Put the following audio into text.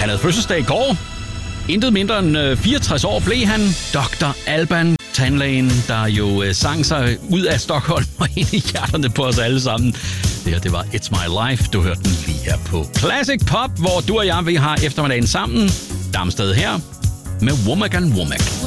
Han havde fødselsdag i går. Intet mindre end 64 år blev han. Dr. Alban, tandlægen, der jo sang sig ud af Stockholm og ind i hjerterne på os alle sammen. Det her, det var It's My Life. Du hørte den lige her på Classic Pop, hvor du og jeg, vi har eftermiddagen sammen. Damsted her med Womack and Womack.